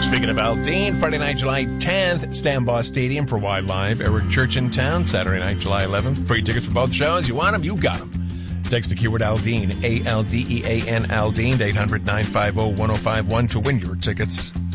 Speaking of Aldine, Friday night, July 10th, Stambaugh Stadium for Wildlife. Eric Church in town, Saturday night, July 11th. Free tickets for both shows. You want them? You got them. Text the keyword Aldine, A-L-D-E-A-N, Aldine, 800-950-1051 to win your tickets.